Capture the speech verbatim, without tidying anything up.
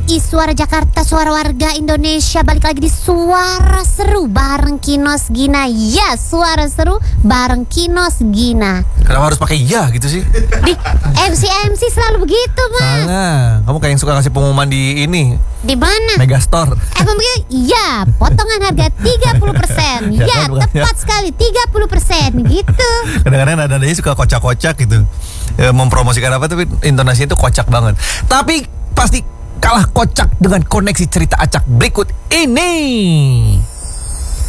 I, Suara Jakarta, suara warga Indonesia. Balik lagi di Suara Seru bareng Kinos Gina. Ya, Suara Seru bareng Kinos Gina. Kenapa harus pakai ya gitu sih? Di M C M C selalu begitu, Mas. Salah. Kamu kayak yang suka kasih pengumuman di ini, Di mana? Megastore. Eh, begitu? Ya, potongan harga tiga puluh persen. Ya, Ya, kan, bukan, tepat ya. sekali tiga puluh persen gitu. Kadang-kadang nadanya suka kocak-kocak gitu, e, mempromosikan apa tapi intonasinya itu kocak banget. Tapi pasti kalah kocak dengan koneksi cerita acak berikut ini.